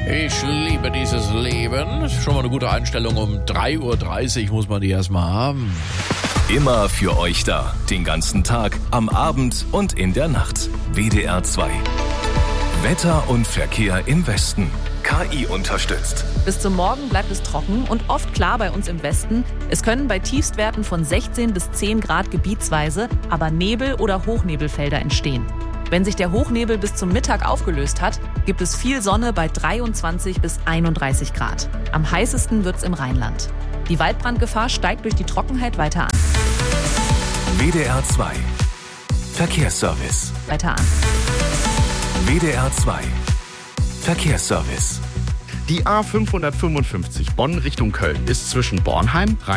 Ich liebe dieses Leben. Schon mal eine gute Einstellung. Um 3:30 Uhr muss man die erstmal haben. Immer für euch da. Den ganzen Tag, am Abend und in der Nacht. WDR 2. Wetter und Verkehr im Westen. KI unterstützt. Bis zum Morgen bleibt es trocken und oft klar bei uns im Westen. Es können bei Tiefstwerten von 16 bis 10 Grad gebietsweise aber Nebel- oder Hochnebelfelder entstehen. Wenn sich der Hochnebel bis zum Mittag aufgelöst hat, gibt es viel Sonne bei 23 bis 31 Grad. Am heißesten wird's im Rheinland. Die Waldbrandgefahr steigt durch die Trockenheit weiter an. WDR 2. Verkehrsservice. Weiter an. WDR 2. Verkehrsservice. Die A555 Bonn Richtung Köln ist zwischen Bornheim,